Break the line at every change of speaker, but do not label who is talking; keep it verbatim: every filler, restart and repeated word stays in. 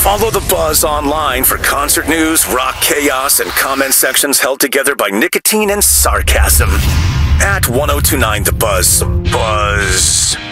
Follow The Buzz online for concert news, rock chaos, and comment sections held together by nicotine and sarcasm. At ten twenty-nine The Buzz. Buzz.